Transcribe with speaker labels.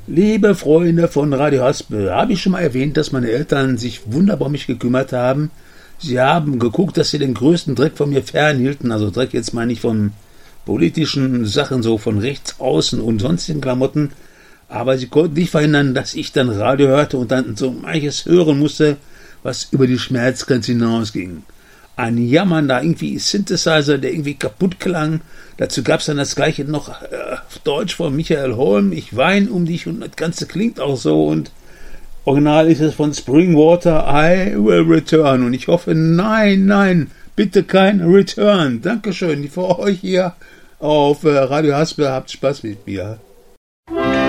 Speaker 1: Liebe Freunde von Radio Haspel, habe ich schon mal erwähnt, dass meine Eltern sich wunderbar um mich gekümmert haben. Sie haben geguckt, dass sie den größten Dreck von mir fernhielten. Also Dreck jetzt meine ich von politischen Sachen, so von rechts außen und sonstigen Klamotten. Aber sie konnten nicht verhindern, dass ich dann Radio hörte und dann so manches hören musste, was über die Schmerzgrenze hinausging. Ein Jammern da, irgendwie Synthesizer, der irgendwie kaputt klang. Dazu gab es dann das gleiche noch auf Deutsch von Michael Holm. Ich weine um dich und das Ganze klingt auch so. Und original ist es von Springwater, I will return. Und ich hoffe, nein, bitte kein Return. Dankeschön für euch hier auf Radio Haspel. Habt Spaß mit mir.